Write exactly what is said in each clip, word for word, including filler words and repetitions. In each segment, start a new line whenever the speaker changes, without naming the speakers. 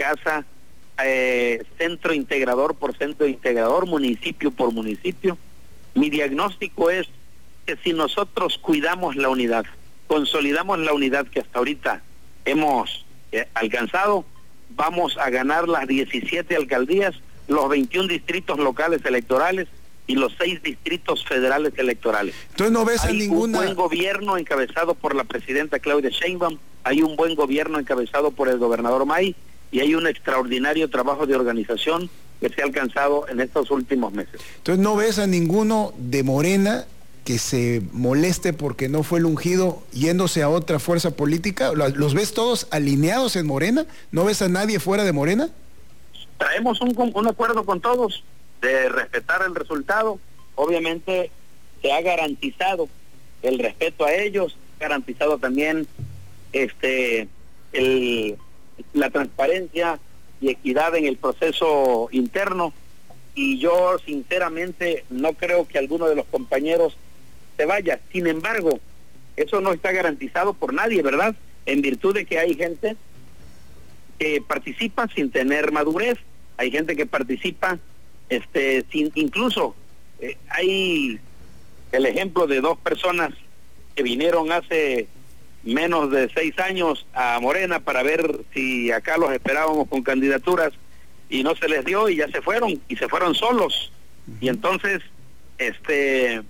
casa, eh, centro integrador por centro integrador, municipio por municipio. Mi diagnóstico es que si nosotros cuidamos la unidad, consolidamos la unidad que hasta ahorita hemos eh, alcanzado, vamos a ganar las diecisiete alcaldías, los veintiún distritos locales electorales y los seis distritos federales electorales.
Entonces no ves a
hay
ninguna...
un buen gobierno encabezado por la presidenta Claudia Sheinbaum, hay un buen gobierno encabezado por el gobernador May, y hay un extraordinario trabajo de organización que se ha alcanzado en estos últimos meses.
Entonces no ves a ninguno de Morena que se moleste porque no fue el ungido yéndose a otra fuerza política. ¿Los ves todos alineados en Morena? ¿No ves a nadie fuera de Morena?
Traemos un, un acuerdo con todos de respetar el resultado. Obviamente se ha garantizado el respeto a ellos, garantizado también este el la transparencia y equidad en el proceso interno, y yo sinceramente no creo que alguno de los compañeros se vaya. Sin embargo, eso no está garantizado por nadie, ¿verdad? En virtud de que hay gente que participa sin tener madurez, hay gente que participa este sin incluso eh, hay el ejemplo de dos personas que vinieron hace menos de seis años a Morena para ver si acá los esperábamos con candidaturas y no se les dio y ya se fueron y se fueron solos. Y entonces este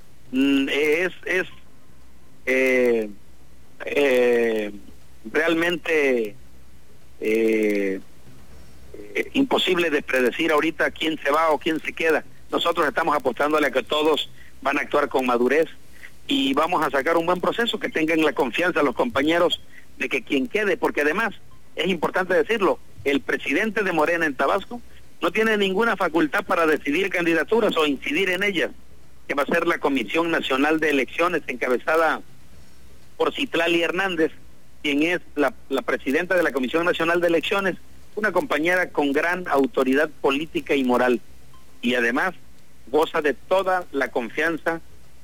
es es eh, eh, realmente eh, eh, imposible de predecir ahorita quién se va o quién se queda. Nosotros estamos apostándole a que todos van a actuar con madurez y vamos a sacar un buen proceso, que tengan la confianza los compañeros de que quien quede, porque además, es importante decirlo, el presidente de Morena en Tabasco no tiene ninguna facultad para decidir candidaturas o incidir en ellas, que va a ser la Comisión Nacional de Elecciones encabezada por Citlali Hernández, quien es la, la presidenta de la Comisión Nacional de Elecciones, una compañera con gran autoridad política y moral, y además goza de toda la confianza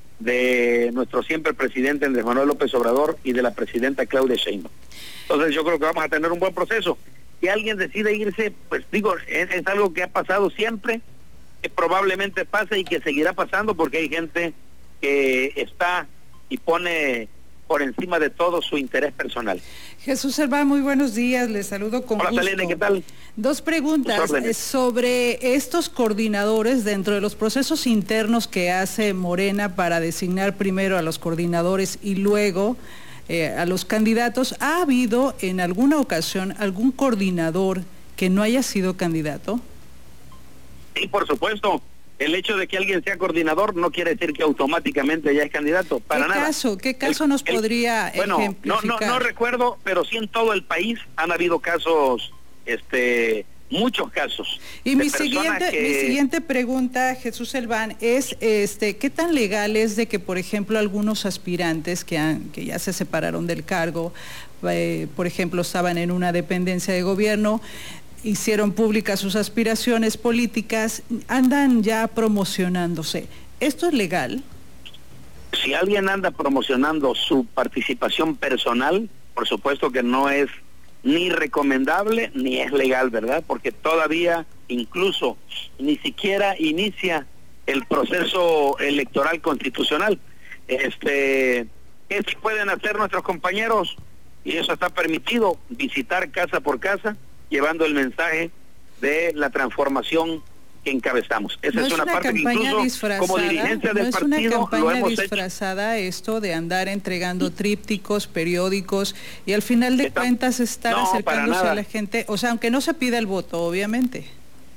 de nuestro siempre presidente Andrés Manuel López Obrador y de la presidenta Claudia Sheinbaum. Entonces yo creo que vamos a tener un buen proceso. Si alguien decide irse, pues digo, es, es algo que ha pasado siempre, que probablemente pase y que seguirá pasando, porque hay gente que está y pone por encima de todo su interés personal.
Jesús Serván, muy buenos días, les saludo con
Hola,
gusto.
Selene, ¿qué tal?
Dos preguntas sobre estos coordinadores dentro de los procesos internos que hace Morena para designar primero a los coordinadores y luego eh, a los candidatos. ¿Ha habido en alguna ocasión algún coordinador que no haya sido candidato?
Sí, por supuesto. El hecho de que alguien sea coordinador no quiere decir que automáticamente ya es candidato, para
¿Qué
nada.
Caso, ¿Qué caso el, nos el, podría
bueno,
ejemplificar?
No, no, no recuerdo, pero sí en todo el país han habido casos, este, muchos casos.
Y mi siguiente, que... mi siguiente pregunta, Jesús Serván, es, este, ¿qué tan legal es de que, por ejemplo, algunos aspirantes que, han, que ya se separaron del cargo, eh, por ejemplo, estaban en una dependencia de gobierno, hicieron públicas sus aspiraciones políticas, andan ya promocionándose? ¿Esto es legal?
Si alguien anda promocionando su participación personal, por supuesto que no es ni recomendable ni es legal, ¿verdad? Porque todavía incluso ni siquiera inicia el proceso electoral constitucional. Este, ¿qué sí pueden hacer nuestros compañeros? Y eso está permitido, visitar casa por casa, llevando el mensaje de la transformación que encabezamos. Esa
no
es,
es
una, una parte que incluso como dirigencia del
no es
partido
una
lo hemos
disfrazada
hecho.
Esto de andar entregando trípticos, periódicos y al final de Está, cuentas estar no, acercándose a la gente, o sea, aunque no se pida el voto, obviamente.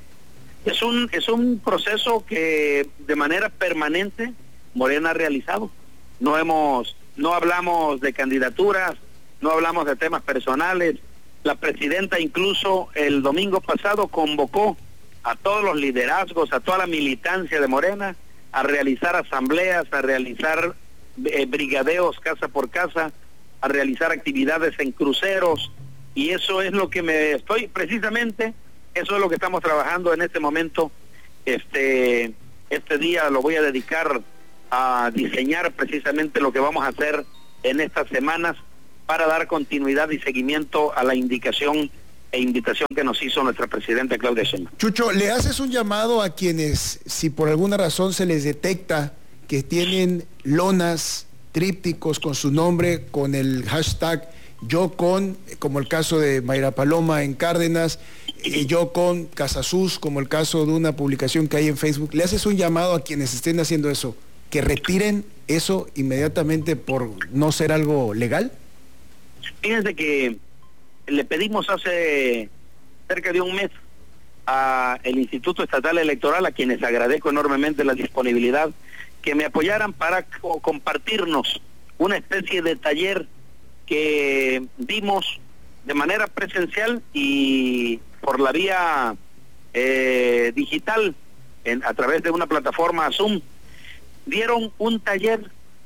Es un es un proceso que de manera permanente Morena ha realizado. No hemos no hablamos de candidaturas, no hablamos de temas personales. La presidenta incluso el domingo pasado convocó a todos los liderazgos, a toda la militancia de Morena, a realizar asambleas, a realizar eh, brigadeos casa por casa, a realizar actividades en cruceros, y eso es lo que me estoy, precisamente, eso es lo que estamos trabajando en este momento. Este, este día lo voy a dedicar a diseñar precisamente lo que vamos a hacer en estas semanas, para dar continuidad y seguimiento a la indicación e invitación que nos hizo nuestra presidenta Claudia Sheinbaum.
Chucho, ¿le haces un llamado a quienes, si por alguna razón se les detecta que tienen lonas, trípticos con su nombre, con el hashtag yo con, como el caso de Mayra Paloma en Cárdenas, eh, yo con Casasus, como el caso de una publicación que hay en Facebook, ¿le haces un llamado a quienes estén haciendo eso, que retiren eso inmediatamente por no ser algo legal?
Fíjense que le pedimos hace cerca de un mes a el Instituto Estatal Electoral, a quienes agradezco enormemente la disponibilidad, que me apoyaran para co- compartirnos una especie de taller que dimos de manera presencial y por la vía eh, digital, en, a través de una plataforma Zoom. Dieron un taller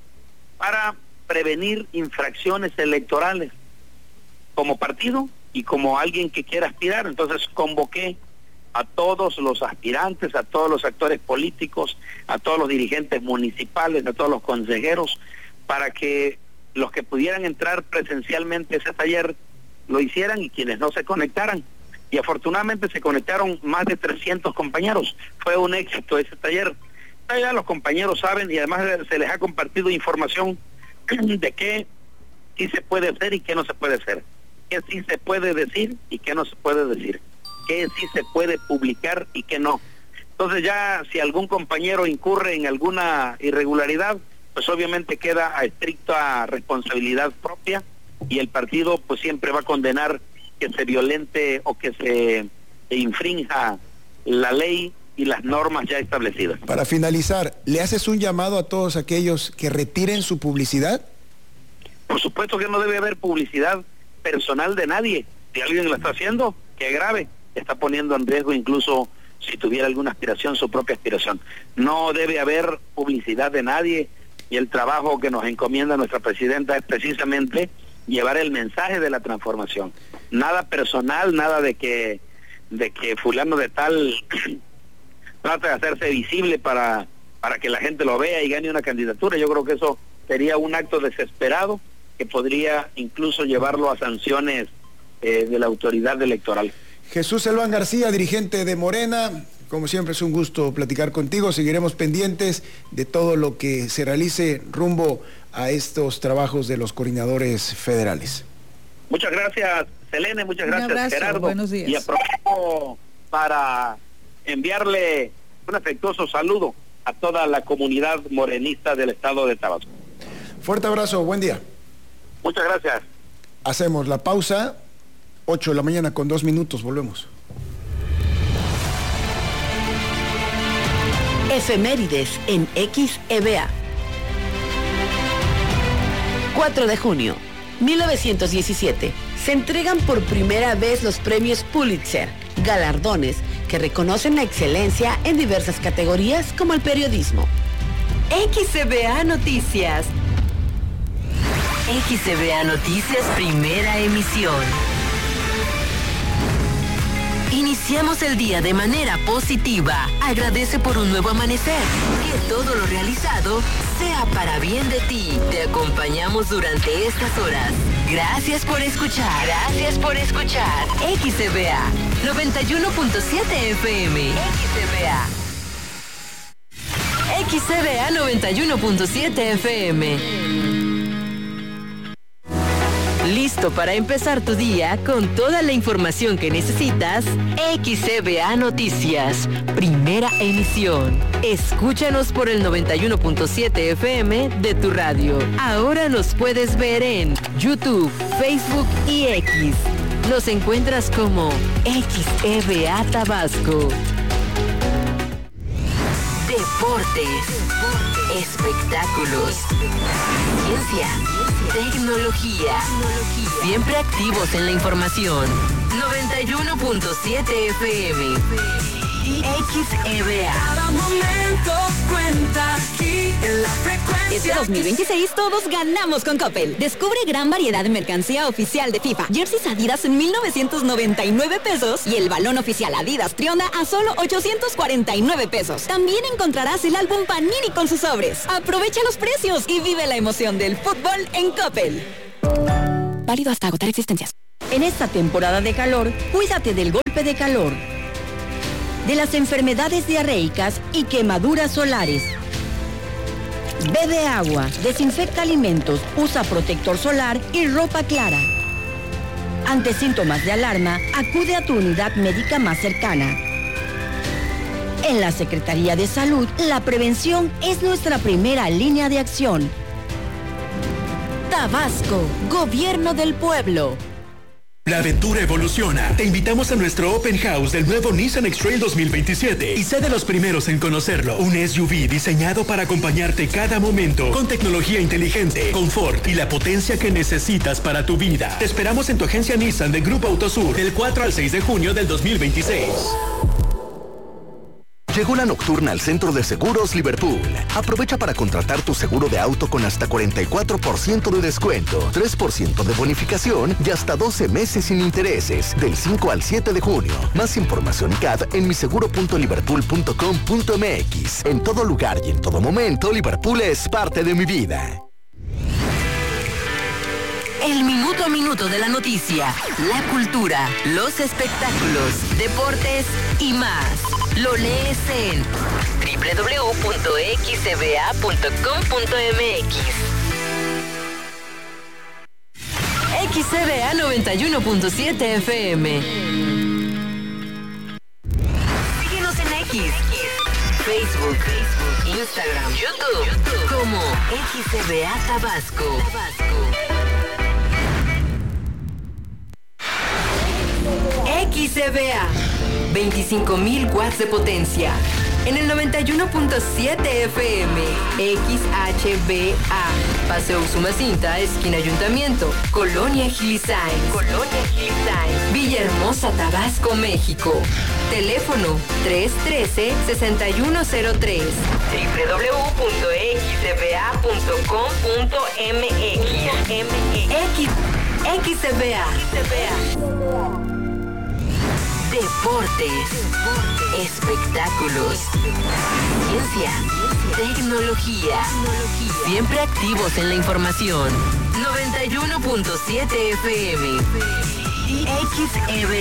para prevenir infracciones electorales como partido y como alguien que quiera aspirar. Entonces convoqué a todos los aspirantes, a todos los actores políticos, a todos los dirigentes municipales, a todos los consejeros, para que los que pudieran entrar presencialmente a ese taller lo hicieran y quienes no se conectaran. Y afortunadamente se conectaron más de trescientos compañeros. Fue un éxito ese taller. Ya los compañeros saben y además se les ha compartido información de qué sí se puede hacer y qué no se puede hacer, qué sí se puede decir y qué no se puede decir, qué sí se puede publicar y qué no. Entonces ya si algún compañero incurre en alguna irregularidad, pues obviamente queda a estricta responsabilidad propia y el partido pues siempre va a condenar que se violente o que se infrinja la ley y las normas ya establecidas.
Para finalizar, ¿le haces un llamado a todos aquellos que retiren su publicidad?
Por supuesto que no debe haber publicidad personal de nadie. Si alguien lo está haciendo, que grave, está poniendo en riesgo incluso si tuviera alguna aspiración, su propia aspiración. No debe haber publicidad de nadie y el trabajo que nos encomienda nuestra presidenta es precisamente llevar el mensaje de la transformación. Nada personal, nada de que de que fulano de tal trata de hacerse visible para, para que la gente lo vea y gane una candidatura. Yo creo que eso sería un acto desesperado que podría incluso llevarlo a sanciones eh, de la autoridad electoral.
Jesús Elván García, dirigente de Morena, como siempre es un gusto platicar contigo. Seguiremos pendientes de todo lo que se realice rumbo a estos trabajos de los coordinadores federales.
Muchas gracias, Selene, muchas gracias,
un abrazo,
Gerardo.
Buenos días.
Y aprovecho para enviarle un afectuoso saludo a toda la comunidad morenista del estado de Tabasco.
Fuerte abrazo, buen día.
Muchas gracias.
Hacemos la pausa, ocho de la mañana con dos minutos, volvemos.
Efemérides en X E V A. cuatro de junio, mil novecientos diecisiete. Se entregan por primera vez los premios Pulitzer, galardones que reconocen la excelencia en diversas categorías como el periodismo.
X E V A Noticias. X E V A Noticias, primera emisión. Iniciamos el día de manera positiva. Agradece por un nuevo amanecer. Que todo lo realizado sea para bien de ti. Te acompañamos durante estas horas. Gracias por escuchar. Gracias por escuchar. X E V A noventa y uno punto siete F M. X E V A. X E V A noventa y uno punto siete F M. ¿Listo para empezar tu día con toda la información que necesitas? X E V A Noticias, primera emisión. Escúchanos por el noventa y uno punto siete F M de tu radio. Ahora nos puedes ver en YouTube, Facebook y X. Nos encuentras como X E V A Tabasco. Deportes, espectáculos, ciencia, tecnología, siempre activos en la información. noventa y uno punto siete F M. X E V A. Cada momento cuenta aquí en la frecuencia.
Este dos mil veintiséis todos ganamos con Coppel. Descubre gran variedad de mercancía oficial de FIFA. Jerseys Adidas en mil novecientos noventa y nueve pesos y el balón oficial Adidas Trionda a solo ochocientos cuarenta y nueve pesos. También encontrarás el álbum Panini con sus sobres. Aprovecha los precios y vive la emoción del fútbol en Coppel. Válido hasta agotar existencias. En esta temporada de calor, cuídate del golpe de calor, de las enfermedades diarreicas y quemaduras solares. Bebe agua, desinfecta alimentos, usa protector solar y ropa clara. Ante síntomas de alarma, acude a tu unidad médica más cercana. En la Secretaría de Salud, la prevención es nuestra primera línea de acción. Tabasco, Gobierno del Pueblo.
La aventura evoluciona. Te invitamos a nuestro Open House del nuevo Nissan X-Trail dos mil veintisiete y sé de los primeros en conocerlo. Un S U V diseñado para acompañarte cada momento con tecnología inteligente, confort y la potencia que necesitas para tu vida. Te esperamos en tu agencia Nissan de Grupo Autosur del cuatro al seis de junio del dos mil veintiséis.
Llegó la nocturna al Centro de Seguros Liverpool. Aprovecha para contratar tu seguro de auto con hasta cuarenta y cuatro por ciento de descuento, tres por ciento de bonificación y hasta doce meses sin intereses, del cinco al siete de junio. Más información y C A D en miseguro punto liverpool punto com punto m x. En todo lugar y en todo momento, Liverpool es parte de mi vida.
El minuto a minuto de la noticia, la cultura, los espectáculos, deportes y más. Lo lees en doble u doble u doble u punto x c b a punto com punto m x. X C B A noventa y uno punto siete F M. Síguenos en X, Facebook, Instagram, YouTube, como X C B A Tabasco. X C B A, veinticinco mil watts de potencia. En el noventa y uno punto siete F M, X H B A, Paseo Usumacinta, esquina Ayuntamiento, Colonia Gilisain, Colonia Gilisain, Villahermosa, Tabasco, México. Teléfono tres uno tres, seis uno cero tres, doble u doble u doble u punto x c b a punto com punto m x. X C B A. Deportes, espectáculos, ciencia, tecnología, siempre activos en la información. noventa y uno punto siete F M, X E B